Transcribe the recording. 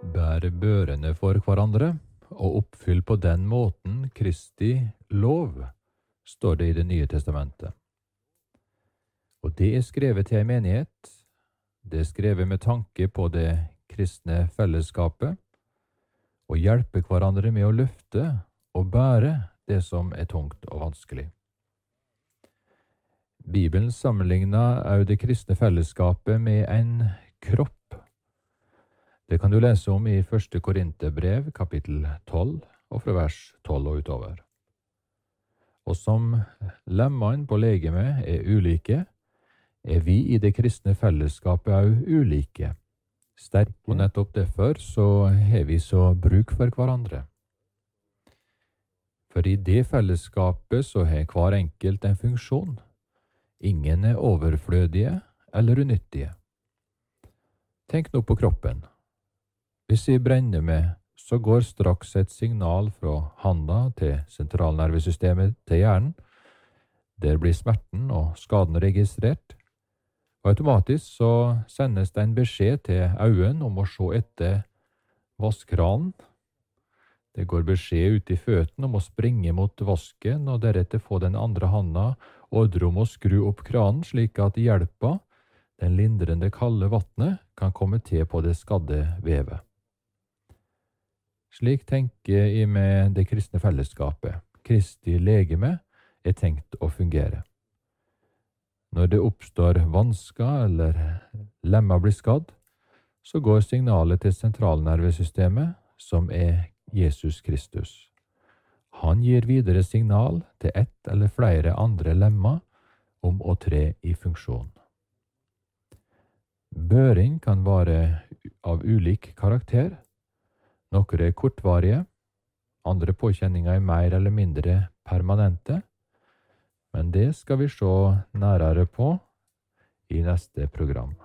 Bære børene for hverandre, og oppfyll på den måten Kristi lov, står det i Det nye testamentet. Og det er skrevet til en menighet, det er skrevet med tanke på det kristne fellesskapet, og hjelpe hverandre med å løfte og bære det som er tungt og vanskelig. Bibelen sammenligner også det kristne fellesskapet med en kropp. Det kan du lese om i 1. Korinterbrev, kapittel 12, og fra vers 12 og utover. Og som lemmene på legemet er ulike, er vi i det kristne fellesskapet også ulike, sterke. Og nettopp derfor så har vi så bruk for hverandre. For i det fellesskapet så har hver enkelt en funksjon. Ingen er overflødige eller unyttige. Tenk nå på kroppen. Hvis jeg brenner med, så går straks et signal fra handa til sentralnervesystemet til hjernen. Der blir smerten og skaden registrert. Og automatisk så sendes det en beskjed til øynene om å se etter vaskkranen. Det går beskjed ut i føttene om å springe mot vasken og deretter få den andre handa ordre om å skru opp kranen slik at hjelpa, den lindrende kalde vattnet, kan komme til på det skadde vevet. Slik tenker jeg med det kristne fellesskapet. Kristi legeme er tenkt å fungere. Når det oppstår vansker eller lemmer blir skadd, så går signalet til sentralnervesystemet, som er Jesus Kristus. Han gir videre signal til ett eller flere andre lemmer om å tre i funksjon. Børing kan være av ulik karakter. Noen er kortvarige, andre påkjenninger er mer eller mindre permanente, men det skal vi se nærere på i neste program.